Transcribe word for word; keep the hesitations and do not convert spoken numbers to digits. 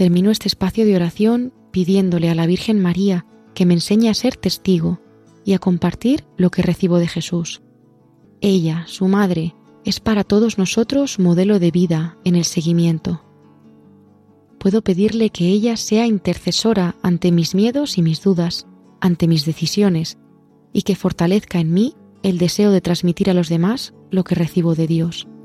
Termino este espacio de oración pidiéndole a la Virgen María que me enseñe a ser testigo y a compartir lo que recibo de Jesús. Ella, su madre, es para todos nosotros modelo de vida en el seguimiento. Puedo pedirle que ella sea intercesora ante mis miedos y mis dudas, ante mis decisiones, y que fortalezca en mí el deseo de transmitir a los demás lo que recibo de Dios.